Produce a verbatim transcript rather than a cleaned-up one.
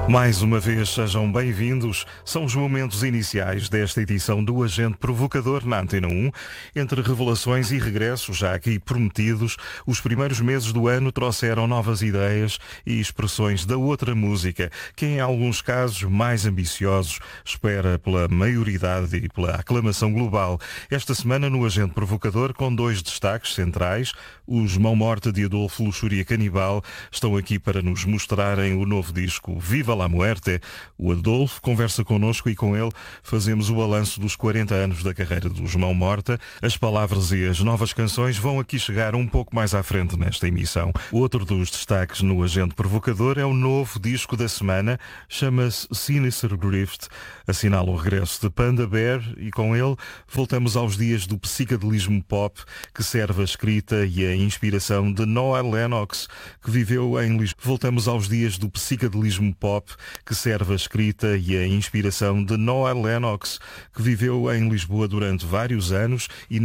Mais uma vez, sejam bem-vindos. São os momentos iniciais desta edição do Agente Provocador na Antena um. Entre revelações e regressos já aqui prometidos, os primeiros meses do ano trouxeram novas ideias e expressões da outra música, que em alguns casos mais ambiciosos espera pela maioridade e pela aclamação global. Esta semana no Agente Provocador, com dois destaques centrais, os Mão Morta de Adolfo Luxúria Canibal estão aqui para nos mostrarem o novo disco Viva la Muerte. O Adolfo conversa connosco e com ele fazemos o balanço dos quarenta anos da carreira dos Mão Morta. As palavras e as novas canções vão aqui chegar um pouco mais à frente nesta emissão. Outro dos destaques no Agente Provocador é o novo disco da semana, chama-se Sinister Drift, assinala o regresso de Panda Bear e com ele voltamos aos dias do psicadelismo pop que serve a escrita e a inspiração de Noah Lennox, que viveu em Lisboa. Voltamos aos dias do psicadelismo pop que serve a escrita e a inspiração de Noah Lennox, que viveu em Lisboa durante vários anos e